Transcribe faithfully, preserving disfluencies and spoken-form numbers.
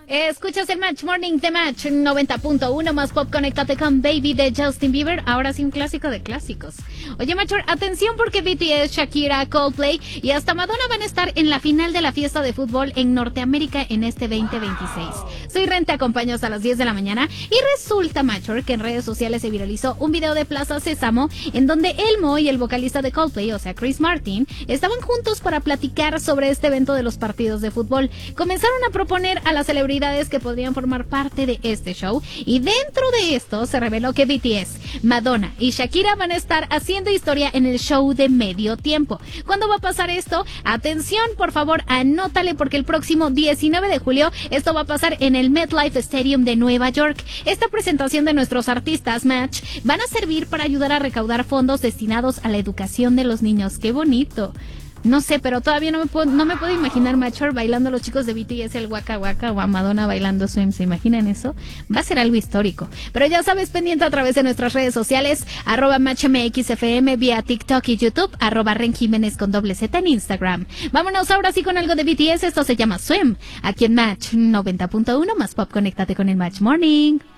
Escuchas el Match Morning de Match noventa punto uno más pop. Conéctate con Baby de Justin Bieber. Ahora sí un clásico de clásicos. Oye, Macho, atención porque B T S, Shakira, Coldplay y hasta Madonna van a estar en la final de la fiesta de fútbol en Norteamérica en este veinte veintiséis. Soy Ren, te acompaño hasta las diez de la mañana y resulta, Macho, que en redes sociales se viralizó un video de Plaza Sésamo en donde Elmo y el vocalista de Coldplay, o sea Chris Martin, estaban juntos para platicar sobre este evento de los partidos de fútbol. Comenzaron a proponer a las celebridades que podrían formar parte de este show y dentro de esto se reveló que B T S, Madonna y Shakira van a estar haciendo historia en el show de medio tiempo. ¿Cuándo va a pasar esto? Atención, por favor, anótale porque el próximo diecinueve de julio esto va a pasar en el MetLife Stadium de Nueva York. Esta presentación de nuestros artistas Match van a servir para ayudar a recaudar fondos destinados a la educación de los niños. ¡Qué bonito! No sé, pero todavía no me puedo, no me puedo imaginar Macho bailando a los chicos de B T S el Waka Waka o a Madonna bailando Swim. ¿Se imaginan eso? Va a ser algo histórico. Pero ya sabes, pendiente a través de nuestras redes sociales, arroba MatchMXFM vía TikTok y YouTube, arroba Ren Jiménez con doble Z en Instagram. Vámonos ahora sí con algo de B T S. Esto se llama Swim. Aquí en Match noventa punto uno más pop. Conéctate con el Match Morning.